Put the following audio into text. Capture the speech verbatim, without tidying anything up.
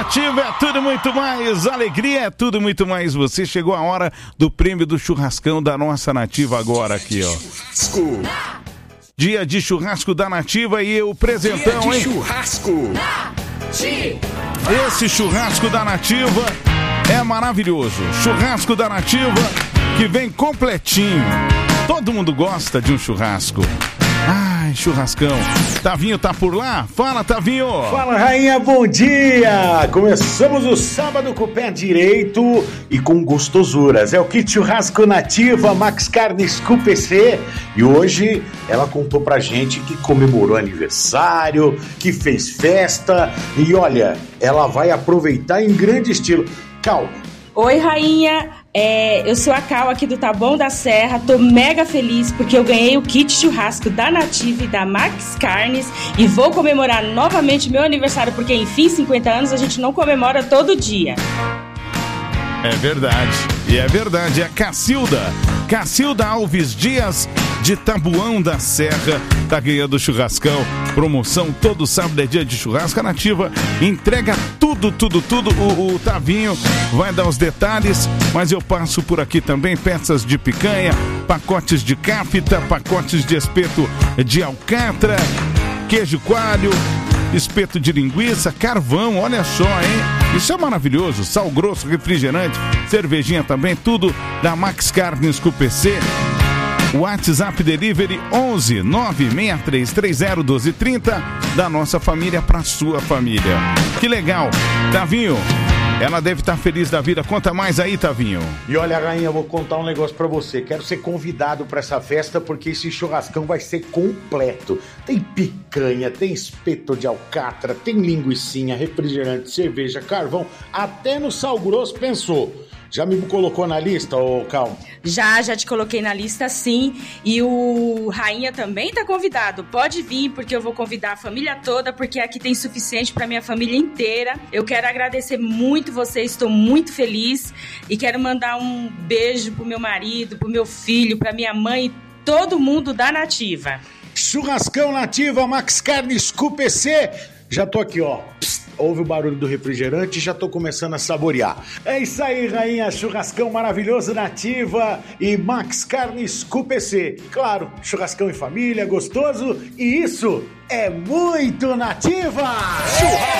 Nativa é tudo muito mais alegria, é tudo muito mais você. Chegou a hora do prêmio do churrascão da nossa Nativa agora aqui, ó. Churrasco. Dia de churrasco da Nativa e o presentão, Dia de hein? Churrasco. Esse churrasco da Nativa é maravilhoso. Churrasco da Nativa que vem completinho. Todo mundo gosta de um churrasco. Ai, churrascão. Tavinho tá por lá? Fala, Tavinho. Fala, rainha, bom dia. Começamos o sábado com o pé direito e com gostosuras. É o kit churrasco Nativa Max Carnes Q P C. E hoje ela contou pra gente que comemorou aniversário, que fez festa. E olha, ela vai aproveitar em grande estilo. Cal. Oi, rainha. É, eu sou a Cal aqui do Taboão da Serra, tô mega feliz porque eu ganhei o kit churrasco da Nativa e da Max Carnes e vou comemorar novamente meu aniversário, porque enfim, cinquenta anos a gente não comemora todo dia. É verdade, e é verdade, é Cacilda, Cacilda Alves Dias de Taboão da Serra, tá ganhando churrascão, promoção todo sábado é dia de churrasco, a Nativa entrega tudo, tudo, tudo, o, o Tavinho vai dar os detalhes, mas eu passo por aqui também, peças de picanha, pacotes de cápita, pacotes de espeto de alcatra, queijo coalho, espeto de linguiça, carvão, olha só, hein? Isso é maravilhoso, sal grosso, refrigerante, cervejinha também, tudo da Max Carnes Q P C. WhatsApp Delivery onze nove seis três três zero um dois três zero da nossa família para sua família. Que legal, Tavinho. Ela deve estar feliz da vida. Conta mais aí, Tavinho. E olha, rainha, eu vou contar um negócio pra você. Quero ser convidado pra essa festa porque esse churrascão vai ser completo. Tem picanha, tem espeto de alcatra, tem linguicinha, refrigerante, cerveja, carvão. Até no sal grosso pensou. Já me colocou na lista, ô Cal? Já, já te coloquei na lista, sim. E o Rainha também tá convidado. Pode vir, porque eu vou convidar a família toda, porque aqui tem suficiente pra minha família inteira. Eu quero agradecer muito vocês, estou muito feliz. E quero mandar um beijo pro meu marido, pro meu filho, pra minha mãe e todo mundo da Nativa. Churrascão Nativa, Max Carnes Q P C. Já tô aqui, ó. Psst, ouve o barulho do refrigerante e já tô começando a saborear. É isso aí, rainha. Churrascão maravilhoso Nativa e Max Carnes Q P C. Claro, churrascão em família, gostoso. E isso é muito Nativa! Churrasco!